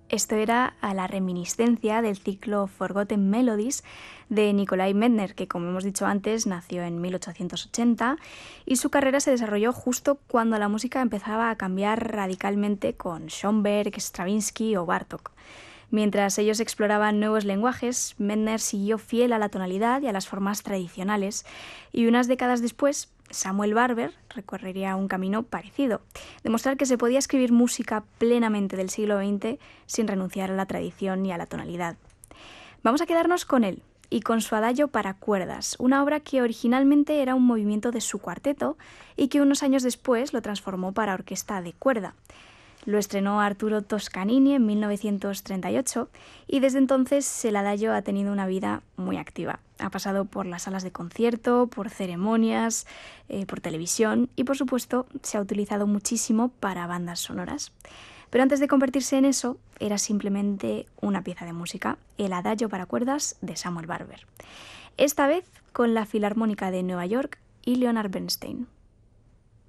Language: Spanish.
Esto era a la reminiscencia del ciclo Forgotten Melodies de Nikolai Medtner, que como hemos dicho antes nació en 1880 y su carrera se desarrolló justo cuando la música empezaba a cambiar radicalmente con Schoenberg, Stravinsky o Bartók. Mientras ellos exploraban nuevos lenguajes, Medtner siguió fiel a la tonalidad y a las formas tradicionales, y unas décadas después Samuel Barber recorrería un camino parecido, demostrar que se podía escribir música plenamente del siglo XX sin renunciar a la tradición y a la tonalidad. Vamos a quedarnos con él y con su adagio para cuerdas, una obra que originalmente era un movimiento de su cuarteto y que unos años después lo transformó para orquesta de cuerda. Lo estrenó Arturo Toscanini en 1938 y desde entonces el adagio ha tenido una vida muy activa. Ha pasado por las salas de concierto, por ceremonias, por televisión y por supuesto se ha utilizado muchísimo para bandas sonoras. Pero antes de convertirse en eso, era simplemente una pieza de música, el adagio para cuerdas de Samuel Barber. Esta vez con la Filarmónica de Nueva York y Leonard Bernstein.